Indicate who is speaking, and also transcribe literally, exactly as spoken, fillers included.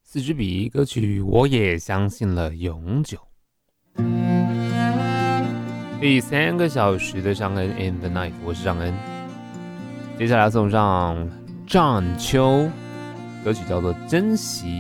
Speaker 1: 四支笔歌曲我也相信了永久。第三个小时的尚恩 in the night， 我是尚恩。接下来送上张秋，歌曲叫做珍惜。